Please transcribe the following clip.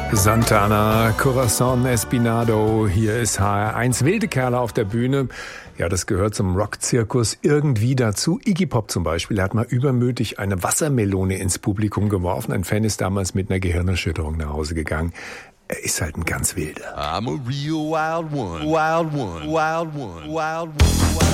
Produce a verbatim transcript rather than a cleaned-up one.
Santana, Corazon Espinado, hier ist H R eins. Wilde Kerle auf der Bühne. Ja, das gehört zum Rockzirkus irgendwie dazu. Iggy Pop zum Beispiel hat mal übermütig eine Wassermelone ins Publikum geworfen. Ein Fan ist damals mit einer Gehirnerschütterung nach Hause gegangen. Er ist halt ein ganz Wilder. I'm a real wild one, wild one, wild one, wild one.